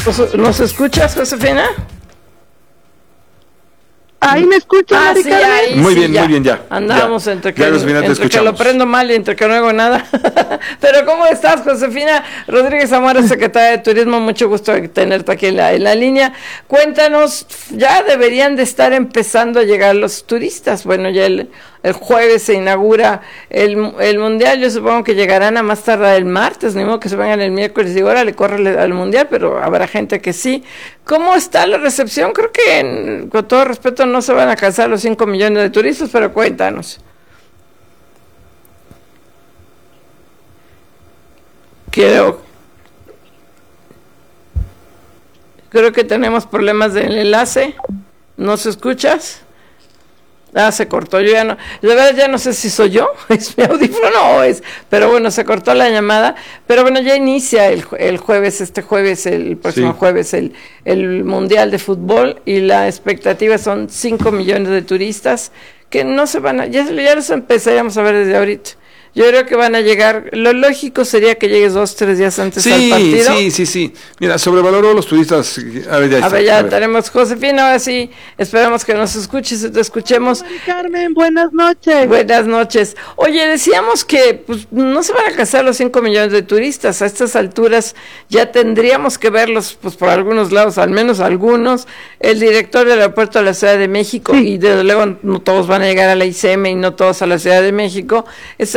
¿Nos escuchas, Josefina? Ahí me escuchan, sí, ahí, muy sí, bien, ya. Andamos ya. entre que lo prendo mal y entre que no hago nada. Pero ¿cómo estás, Josefina Rodríguez Zamora, secretaria de Turismo? Mucho gusto de tenerte aquí en la línea. Cuéntanos, ya deberían de estar empezando a llegar los turistas. Bueno, ya el jueves se inaugura el Mundial. Yo supongo que llegarán a más tardar el martes, ni modo que se vengan el miércoles y ahora le corre al Mundial, pero habrá gente que sí. ¿Cómo está la recepción? Creo que, con todo respeto, no se van a alcanzar los 5 millones de turistas, pero cuéntanos. Creo que tenemos problemas del enlace. ¿Nos escuchas? Se cortó, yo ya no, de verdad ya no sé si soy yo, es mi audífono o es, pero bueno, se cortó la llamada, pero bueno, ya inicia el jueves, el próximo jueves, el Mundial de Fútbol, y la expectativa son 5 millones de turistas, que no se van a, ya los empezaríamos a ver desde ahorita. Yo creo que van a llegar, lo lógico sería que llegues 2-3 días antes al partido. Sí. Mira, sobrevaloró los turistas. A ver, ya tenemos Josefina, ahora sí, esperamos que nos escuches y te escuchemos. Carmen, buenas noches. Buenas noches. Oye, decíamos que pues no se van a alcanzar los 5 millones de turistas. A estas alturas ya tendríamos que verlos pues por algunos lados, al menos algunos. El director del aeropuerto de la Ciudad de México, y desde luego no todos van a llegar a la ICM y no todos a la Ciudad de México,